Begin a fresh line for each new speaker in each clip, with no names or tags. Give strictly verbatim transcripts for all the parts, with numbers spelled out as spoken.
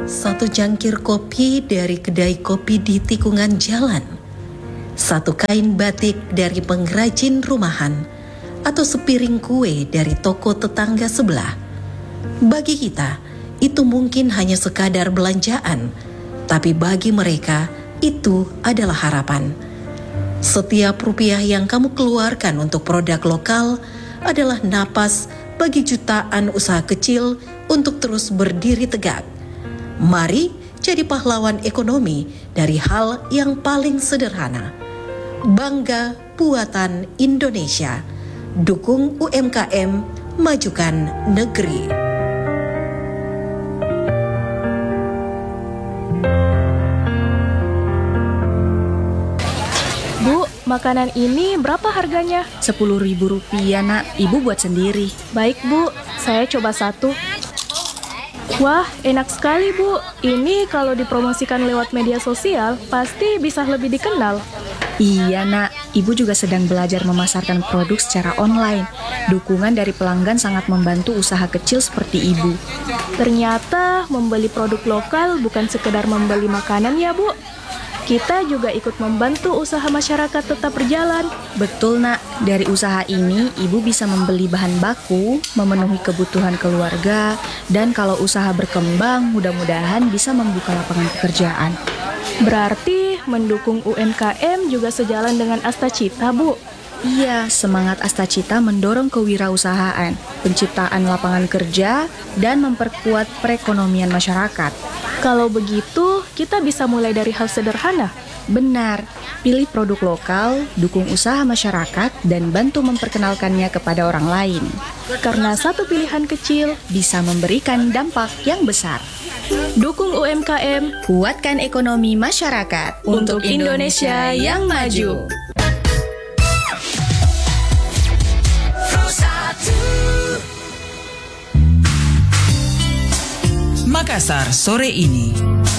Satu cangkir kopi dari kedai kopi di tikungan jalan, satu kain batik dari pengrajin rumahan, atau sepiring kue dari toko tetangga sebelah. Bagi kita, itu mungkin hanya sekadar belanjaan, tapi bagi mereka, itu adalah harapan. Setiap rupiah yang kamu keluarkan untuk produk lokal adalah napas bagi jutaan usaha kecil untuk terus berdiri tegak. Mari jadi pahlawan ekonomi dari hal yang paling sederhana. Bangga buatan Indonesia. Dukung U M K M, majukan negeri.
Bu, makanan ini berapa harganya?
Sepuluh ribu rupiah nak, ibu buat sendiri.
Baik bu, saya coba satu. Wah, enak sekali bu. Ini kalau dipromosikan lewat media sosial, pasti bisa lebih dikenal.
Iya nak, ibu juga sedang belajar memasarkan produk secara online. Dukungan dari pelanggan sangat membantu usaha kecil seperti ibu.
Ternyata membeli produk lokal bukan sekedar membeli makanan ya bu. Kita juga ikut membantu usaha masyarakat tetap berjalan.
Betul nak, dari usaha ini ibu bisa membeli bahan baku, memenuhi kebutuhan keluarga, dan kalau usaha berkembang mudah-mudahan bisa membuka lapangan pekerjaan.
Berarti mendukung U M K M juga sejalan dengan Astacita bu.
Iya, semangat Astacita mendorong kewirausahaan, penciptaan lapangan kerja, dan memperkuat perekonomian masyarakat.
Kalau begitu, kita bisa mulai dari hal sederhana.
Benar, pilih produk lokal, dukung usaha masyarakat, dan bantu memperkenalkannya kepada orang lain.
Karena satu pilihan kecil
bisa memberikan dampak yang besar.
Dukung U M K M,
kuatkan ekonomi masyarakat
untuk Indonesia yang maju.
Makassar sore ini.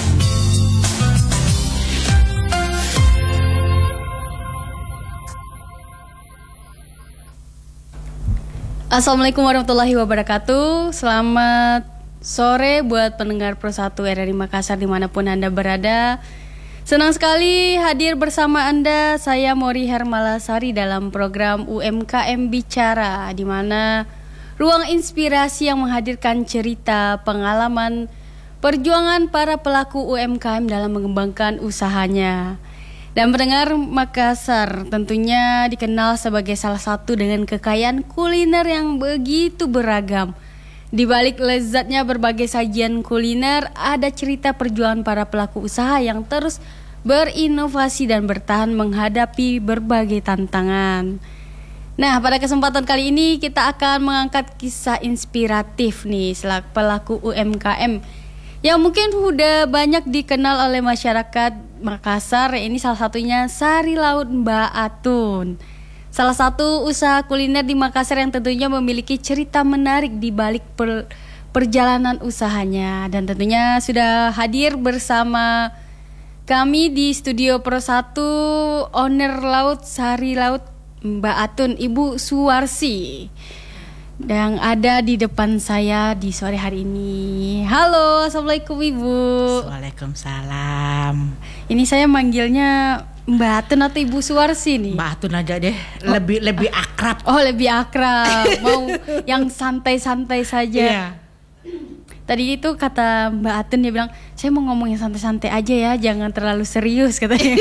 Assalamualaikum warahmatullahi wabarakatuh. Selamat sore buat pendengar Pro satu R R I Makassar dimanapun Anda berada. Senang sekali hadir bersama Anda. Saya Mori Hermalasari dalam program U M K M Bicara, di mana ruang inspirasi yang menghadirkan cerita, pengalaman, perjuangan para pelaku U M K M dalam mengembangkan usahanya. Dan pendengar Makassar tentunya dikenal sebagai salah satu dengan kekayaan kuliner yang begitu beragam. Di balik lezatnya berbagai sajian kuliner, ada cerita perjuangan para pelaku usaha yang terus berinovasi dan bertahan menghadapi berbagai tantangan. Nah, pada kesempatan kali ini kita akan mengangkat kisah inspiratif nih selaku pelaku U M K M yang mungkin sudah banyak dikenal oleh masyarakat Makassar. Ini salah satunya Sari Laut Mbak Atun. Salah satu usaha kuliner di Makassar yang tentunya memiliki cerita menarik di balik per, perjalanan usahanya. Dan tentunya sudah hadir bersama kami di studio Pro satu owner Laut Sari Laut Mbak Atun, Ibu Suwarsi, yang ada di depan saya di sore hari ini. Halo, assalamualaikum Ibu.
Waalaikumsalam.
Ini saya manggilnya Mbak Atun atau Ibu Suwarsi nih?
Mbak Atun aja deh, lebih oh. lebih akrab.
Oh, lebih akrab. Mau yang santai-santai saja.
Iya.
Tadi itu kata Mbak Atun, dia bilang, saya mau ngomong yang santai-santai aja ya, jangan terlalu serius katanya.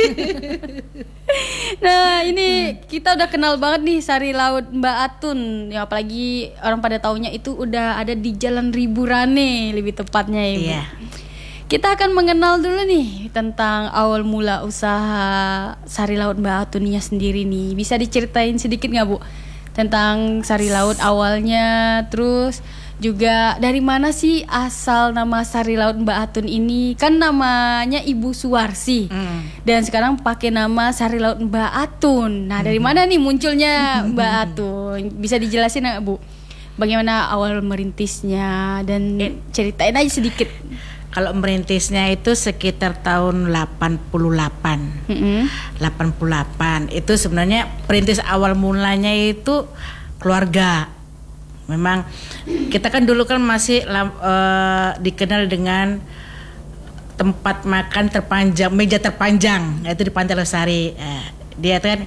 Nah, ini kita udah kenal banget nih Sari Laut Mbak Atun. Ya, apalagi orang pada taunya itu udah ada di Jalan Riburane lebih tepatnya ya, Bu.
Iya.
Kita akan mengenal dulu nih tentang awal mula usaha Sari Laut Mbak Atunnya sendiri nih. Bisa diceritain sedikit nggak Bu tentang Sari Laut awalnya, terus juga dari mana sih asal nama Sari Laut Mbak Atun ini? Kan namanya Ibu Suwarsi, mm. dan sekarang pakai nama Sari Laut Mbak Atun. Nah, dari mana nih munculnya Mbak Atun? Bisa dijelasin nggak Bu? Bagaimana awal merintisnya dan ceritain aja sedikit.
Kalau merintisnya itu sekitar tahun delapan puluh delapan. Mm-hmm. delapan puluh delapan itu sebenarnya perintis awal mulanya itu keluarga. Memang kita kan dulu kan masih uh, dikenal dengan tempat makan terpanjang, meja terpanjang, yaitu di Pantai Losari. Eh, dia itu kan